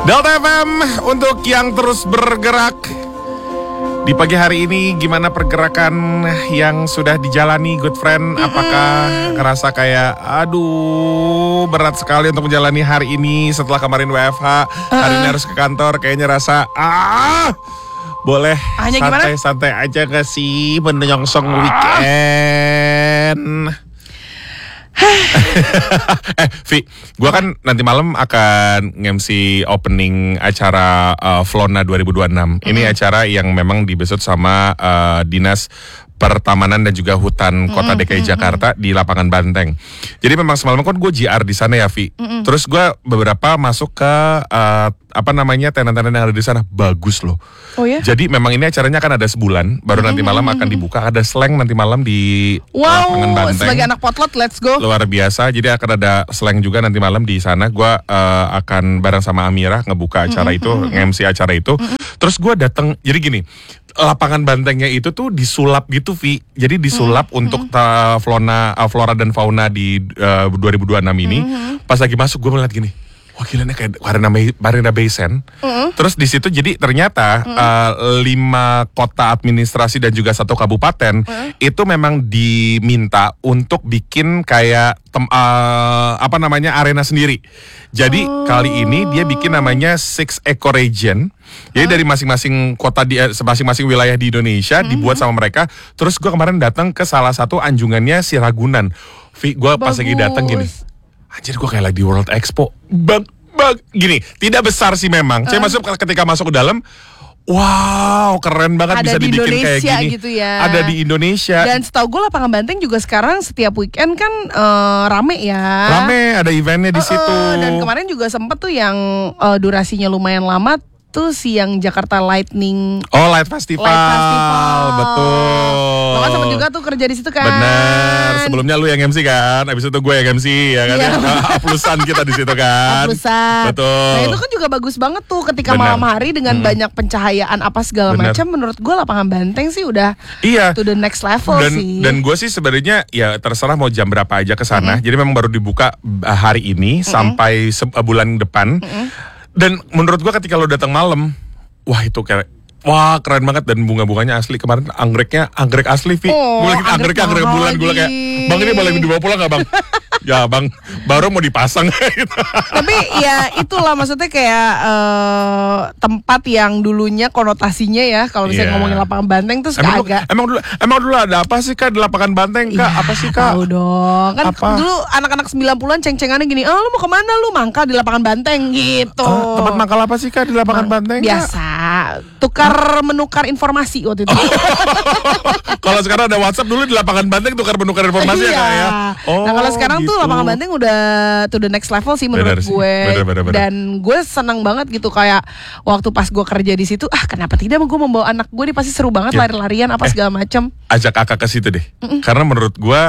Delta FM untuk yang terus bergerak. Di pagi hari ini gimana pergerakan yang sudah dijalani, good friend? Apakah ngerasa kayak aduh berat sekali untuk menjalani hari ini setelah kemarin WFH, hari ini harus ke kantor, kayaknya rasa boleh santai-santai aja gak sih menyongsong weekend? Vi, gue kan nanti malam akan nge-MC opening acara Flona 2026. Ini acara yang memang dibesut sama Dinas Pertamanan dan juga Hutan Kota DKI Jakarta di Lapangan Banteng. Jadi memang semalam kan gue JR di sana ya, Vi. Terus gue beberapa masuk ke tenan-tenan yang ada di sana, bagus loh. Oh ya? Jadi memang ini acaranya akan ada sebulan, baru nanti malam akan dibuka. Ada slang nanti malam di Lapangan Banteng. Sebagai anak potlot, let's go. Luar biasa. Jadi akan ada slang juga nanti malam di sana. Gue akan bareng sama Amira ngebuka acara itu, nge-MC acara itu. Terus gue datang. Jadi gini. Lapangan Bantengnya itu tuh disulap gitu, Vi. Jadi disulap untuk flora dan fauna di 2026 ini. Pas lagi masuk gue melihat gini, wah gila nih kayak Marina Bay Sands. Terus di situ jadi ternyata 5 kota administrasi dan juga 1 kabupaten itu memang diminta untuk bikin kayak arena sendiri. Jadi kali ini dia bikin namanya 6 ecoregion. Jadi dari masing-masing kota di masing-masing wilayah di Indonesia dibuat sama mereka. Terus gue kemarin datang ke salah satu anjungannya si Ragunan. Gue pas lagi datang gini, anjir gue kayak lagi di World Expo. Gini, tidak besar sih memang. Saya ketika masuk ke dalam, wow, keren banget ada bisa dibikin kayak gini. Gitu ya. Ada di Indonesia. Dan setahu gue Lapangan Banteng juga sekarang setiap weekend kan rame ya. Rame, ada eventnya di situ. Dan kemarin juga sempet tuh yang durasinya lumayan lama tuh yang Jakarta Lightning. Oh, Light Festival. Betul. Bahkan sempet juga tuh kerja di situ kan. Bener. Sebelumnya lu yang MC kan, abis itu gue yang MC ya kan. Aplusan kita di situ kan. Aplusan. Betul. Nah itu kan juga bagus banget tuh ketika malam hari dengan banyak pencahayaan apa segala macam. Menurut gue Lapangan Banteng sih udah to the next level sih. Dan gue sih sebenarnya ya terserah mau jam berapa aja ke sana. Jadi memang baru dibuka hari ini sampai bulan depan. Dan menurut gua ketika lo datang malam, wah itu kayak keren banget dan bunga-bunganya asli. Kemarin anggrek asli, Vi. Gue lagi anggrek bulan, gue kayak, bang ini boleh dibawa pulang gak bang? Ya bang, baru mau dipasang gitu. Tapi ya itulah maksudnya kayak tempat yang dulunya konotasinya ya kalau misalnya ngomongin Lapangan Banteng terus agak. Emang dulu ada apa sih Kak di Lapangan Banteng Kak? Apa sih Kak? Tahu dong. Kan dulu anak-anak 90-an ceng-cengannya gini, lu mau kemana lu? Mangkal di Lapangan Banteng gitu. Tempat mangkal apa sih Kak di Lapangan Banteng? Biasa, menukar informasi waktu itu. Kalau sekarang ada WhatsApp, dulu di Lapangan Banteng menukar informasi ya Kak ya? Nah kalau sekarang tuh Lapangan Banteng udah to the next level sih menurut gue. Bener. Dan gue senang banget gitu kayak waktu pas gue kerja di situ, kenapa tidak gue membawa anak gue, pasti seru banget lari-larian apa segala macam. Ajak kakak ke situ deh. Karena menurut gue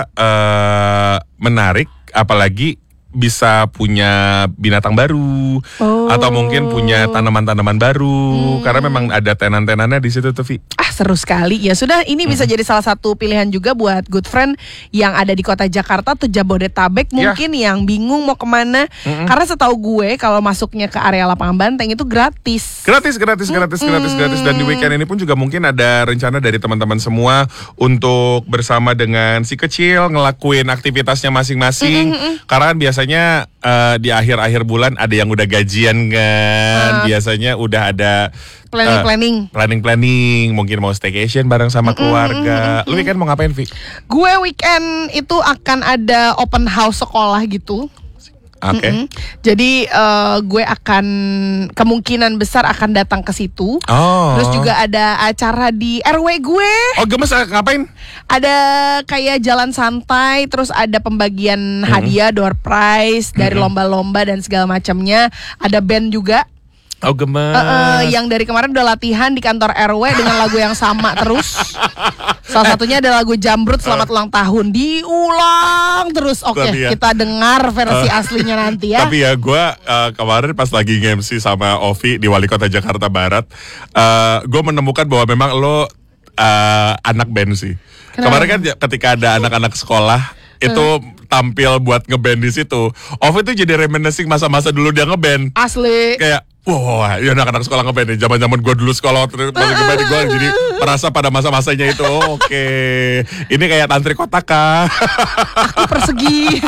menarik, apalagi bisa punya binatang baru atau mungkin punya tanaman-tanaman baru karena memang ada tenan-tenannya di situ tuh, Vi. Seru sekali. Ya sudah, ini bisa jadi salah satu pilihan juga buat good friend yang ada di kota Jakarta atau Jabodetabek mungkin yang bingung mau kemana. Karena setahu gue kalau masuknya ke area Lapangan Banteng itu gratis. Gratis. Dan di weekend ini pun juga mungkin ada rencana dari teman-teman semua untuk bersama dengan si kecil ngelakuin aktivitasnya masing-masing. Karena biasanya di akhir-akhir bulan ada yang udah gajian kan. Biasanya udah ada planning, mungkin mau staycation bareng sama keluarga. Lu weekend mau ngapain, Vi? Gue weekend itu akan ada open house sekolah gitu. Oke. Jadi gue akan kemungkinan besar akan datang ke situ. Terus juga ada acara di RW gue. Oh, gemes ngapain? Ada kayak jalan santai, terus ada pembagian hadiah, door prize dari lomba-lomba dan segala macamnya. Ada band juga. Oh, gemes. Yang dari kemarin udah latihan di kantor RW dengan lagu yang sama terus. Salah satunya ada lagu Jambrut Selamat Ulang Tahun. Diulang terus. Oke, kita dengar versi aslinya nanti ya. Tapi ya gue kemarin pas lagi nge-MC sama Ovi di Wali Kota Jakarta Barat, gue menemukan bahwa memang lo anak band sih. Kenapa? Kemarin kan ketika ada anak-anak sekolah itu tampil buat ngeband di situ, Ovi tuh jadi reminiscing masa-masa dulu dia ngeband. Asli. Kayak Wah, ya anak-anak sekolah ngeband nih. Zaman-zaman gue dulu sekolah masih ngeband, gue jadi merasa pada masa-masanya itu. Oke. Ini kayak tantri kotaka. Aku persegi.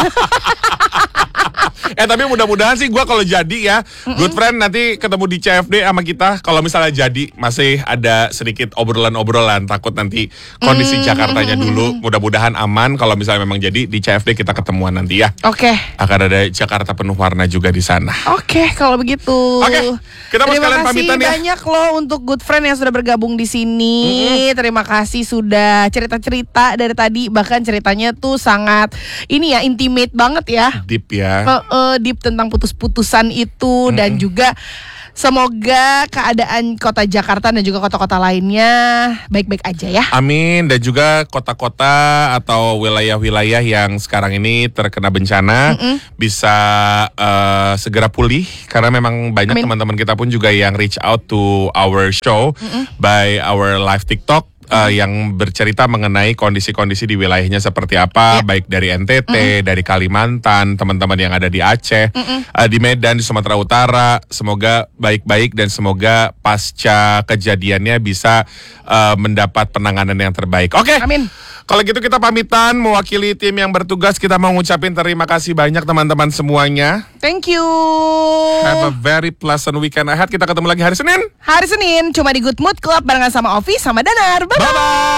Tapi mudah-mudahan sih gue kalau jadi ya, Good Friend nanti ketemu di CFD sama kita. Kalau misalnya jadi masih ada sedikit obrolan-obrolan, takut nanti kondisi Jakartanya dulu. Mudah-mudahan aman. Kalau misalnya memang jadi di CFD kita ketemuan nanti ya. Oke. Akan ada Jakarta penuh warna juga di sana. Oke, kalau begitu. Oke, kita mau sekalian pamitan ya. Terima kasih banyak loh untuk Good Friend yang sudah bergabung di sini. Terima kasih sudah cerita-cerita dari tadi. Bahkan ceritanya tuh sangat ini ya, intimate banget ya. Deep ya. Deep tentang putus-putusan itu. Dan juga semoga keadaan kota Jakarta dan juga kota-kota lainnya baik-baik aja ya. Amin. Dan juga kota-kota atau wilayah-wilayah yang sekarang ini terkena bencana bisa segera pulih. Karena memang banyak teman-teman kita pun juga yang reach out to our show by our live TikTok. Yang bercerita mengenai kondisi-kondisi di wilayahnya seperti apa, baik dari NTT, dari Kalimantan, teman-teman yang ada di Aceh, di Medan, di Sumatera Utara. Semoga baik-baik dan semoga pasca kejadiannya bisa mendapat penanganan yang terbaik. Oke. Amin. Kalau gitu kita pamitan mewakili tim yang bertugas. Kita mau ngucapin terima kasih banyak teman-teman semuanya. Thank you. Have a very pleasant weekend ahead. Kita ketemu lagi hari Senin. Hari Senin cuma di Good Mood Club barengan sama Ovi sama Danar. Bye-bye.